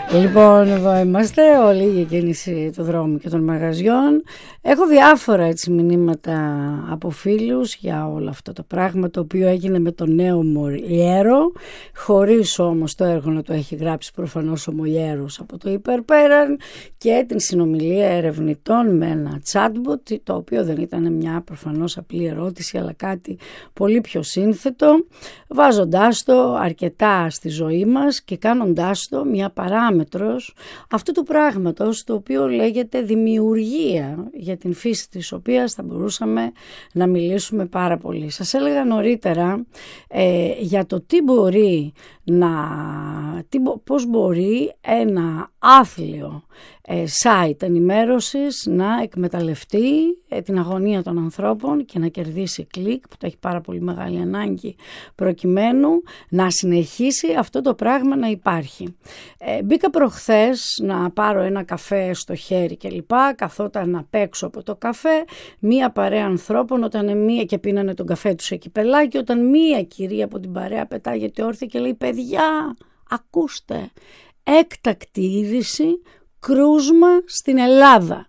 Λοιπόν, εδώ είμαστε όλοι για κίνηση του δρόμου και των μαγαζιών. Έχω διάφορα έτσι μηνύματα από φίλους για όλο αυτό το πράγμα το οποίο έγινε με τον νέο Μολιέρο, χωρίς όμως το έργο να το έχει γράψει προφανώς ο Μολιέρος από το υπερπέραν, και την συνομιλία ερευνητών με ένα chatbot, το οποίο δεν ήταν μια προφανώς απλή ερώτηση αλλά κάτι πολύ πιο σύνθετο, βάζοντάς το αρκετά στη ζωή μας και κάνοντάς το μια παράμετρος αυτού του πράγματος το οποίο λέγεται δημιουργία, για την φύση της οποίας θα μπορούσαμε να μιλήσουμε πάρα πολύ. Σας έλεγα νωρίτερα για το πώς μπορεί ένα άθλιο site ενημέρωσης να εκμεταλλευτεί την αγωνία των ανθρώπων και να κερδίσει κλικ, που το έχει πάρα πολύ μεγάλη ανάγκη προκειμένου να συνεχίσει αυτό το πράγμα να υπάρχει. Μπήκα προχθές να πάρω ένα καφέ στο χέρι και λοιπά, καθόταν απ' έξω από το καφέ μία παρέα ανθρώπων και πίνανε τον καφέ τους εκεί πελάκι, όταν μία κυρία από την παρέα πετάγεται όρθια και λέει «Παιδιά, ακούστε, έκτακτη είδηση, κρούσμα στην Ελλάδα».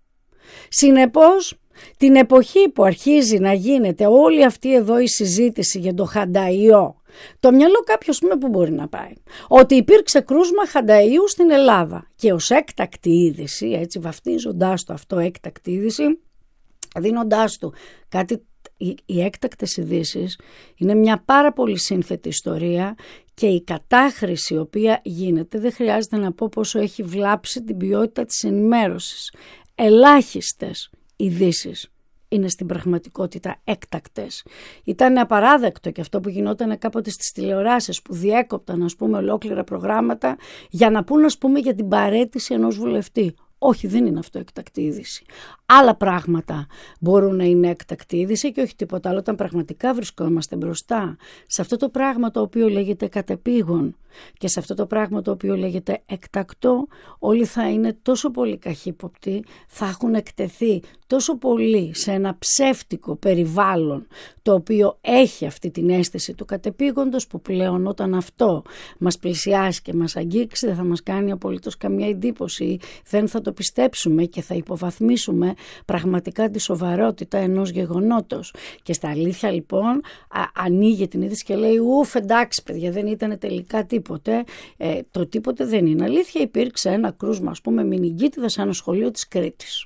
Συνεπώς, την εποχή που αρχίζει να γίνεται όλη αυτή εδώ η συζήτηση για το χανταϊό, το μυαλό κάποιος που μπορεί να πάει? Ότι υπήρξε κρούσμα χανταϊού στην Ελλάδα και ως έκτακτη είδηση, έτσι βαφτίζοντάς το αυτό έκτακτη είδηση, δίνοντάς του κάτι. Οι έκτακτες ειδήσεις είναι μια πάρα πολύ σύνθετη ιστορία και η κατάχρηση η οποία γίνεται δεν χρειάζεται να πω πόσο έχει βλάψει την ποιότητα της ενημέρωσης. Ελάχιστες ειδήσεις είναι στην πραγματικότητα έκτακτες. Ήταν απαράδεκτο και αυτό που γινόταν κάποτε στις τηλεοράσεις που διέκοπταν ολόκληρα προγράμματα για να πούν για την παραίτηση ενός βουλευτή. Όχι, δεν είναι αυτό έκτακτη είδηση. Άλλα πράγματα μπορούν να είναι έκτακτη είδηση και όχι τίποτα άλλο, όταν πραγματικά βρισκόμαστε μπροστά σε αυτό το πράγμα το οποίο λέγεται κατεπήγον και σε αυτό το πράγμα το οποίο λέγεται εκτακτό. Όλοι θα είναι τόσο πολύ καχύποπτοι, θα έχουν εκτεθεί τόσο πολύ σε ένα ψεύτικο περιβάλλον το οποίο έχει αυτή την αίσθηση του κατεπήγοντος, που πλέον όταν αυτό μας πλησιάσει και μας αγγίξει δεν θα μας κάνει απολύτως καμία εντύπωση, δεν θα το πιστέψουμε και θα υποβαθμίσουμε πραγματικά τη σοβαρότητα ενός γεγονότος. Και στα αλήθεια λοιπόν ανοίγει την είδηση και λέει εντάξει παιδιά, δεν ήταν τελικά τίποτε. Το τίποτε δεν είναι αλήθεια, υπήρξε ένα κρούσμα μηνυγκίτιδα σε ένα σχολείο της Κρήτης.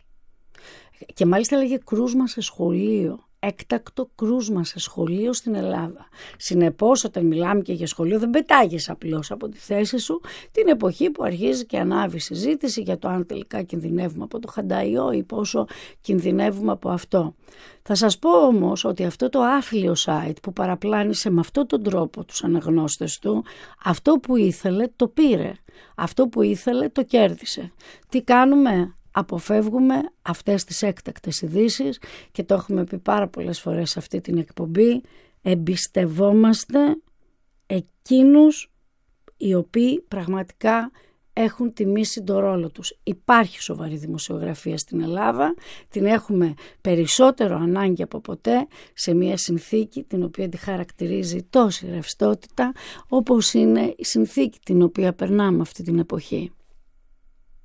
Και μάλιστα λέγε κρούσμα σε σχολείο. Έκτακτο κρούσμα σε σχολείο στην Ελλάδα. Συνεπώς, όταν μιλάμε και για σχολείο, δεν πετάγεις απλώς από τη θέση σου την εποχή που αρχίζει και ανάβει συζήτηση για το αν τελικά κινδυνεύουμε από το χανταϊό ή πόσο κινδυνεύουμε από αυτό. Θα σας πω όμως ότι αυτό το άθλιο site που παραπλάνησε με αυτόν τον τρόπο τους αναγνώστες του, αυτό που ήθελε το πήρε. Αυτό που ήθελε το κέρδισε. Τι κάνουμε? Αποφεύγουμε αυτές τις έκτακτες ειδήσεις και το έχουμε πει πάρα πολλές φορές σε αυτή την εκπομπή. Εμπιστευόμαστε εκείνους οι οποίοι πραγματικά έχουν τιμήσει τον ρόλο τους. Υπάρχει σοβαρή δημοσιογραφία στην Ελλάδα, την έχουμε περισσότερο ανάγκη από ποτέ σε μια συνθήκη την οποία τη χαρακτηρίζει τόση ρευστότητα όπως είναι η συνθήκη την οποία περνάμε αυτή την εποχή.